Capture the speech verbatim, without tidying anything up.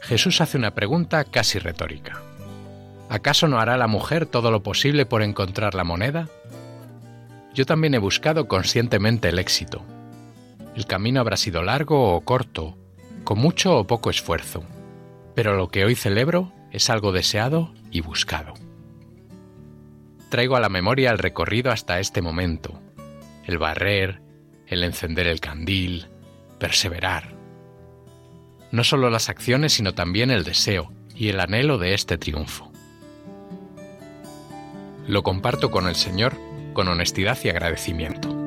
Jesús hace una pregunta casi retórica. ¿Acaso no hará la mujer todo lo posible por encontrar la moneda? Yo también he buscado conscientemente el éxito. El camino habrá sido largo o corto, con mucho o poco esfuerzo, pero lo que hoy celebro es algo deseado y buscado. Traigo a la memoria el recorrido hasta este momento, el barrer, el encender el candil, perseverar. No solo las acciones, sino también el deseo y el anhelo de este triunfo. Lo comparto con el Señor con honestidad y agradecimiento.